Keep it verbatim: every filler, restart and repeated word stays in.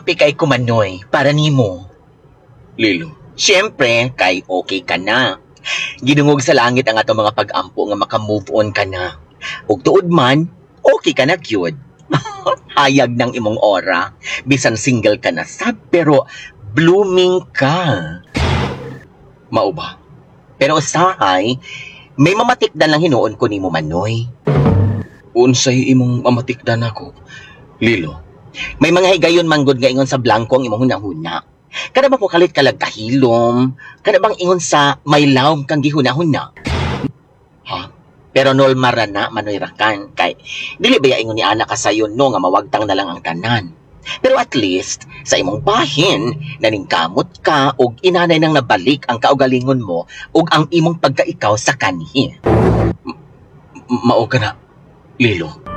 Happy kay kumanoy para nimo. Lilo, Siyempre, kay okay ka na. Ginungog sa langit ang ato mga pag-ampo nga maka-move on ka na. Ug tuod man, okay ka na gyud. Hayag ng imong aura. Bisan single ka na sad, pero blooming ka. mao ba? Pero usahay, may mamatikdan lang hinuon ko nimo Manoy. Unsay imong mamatikdan ako? Lilo, May mga higayon manggod nga ingon sa blanco ang imong hunahuna. Kada ba ko kalit kalag kahilom? Kada bang ingon sa may lawom kang gihuna-huna? ha? Pero nol marana Manoy rakan kay dili ba ya ingon ni ana kasayon no nga mawagtang na lang ang tanan. Pero at least sa imong bahin naningkamot ka og inanay nang nabalik ang kaugalingon mo ug ang imong pagkaikaw sa kanhi. M- Mao ka na, Lilo.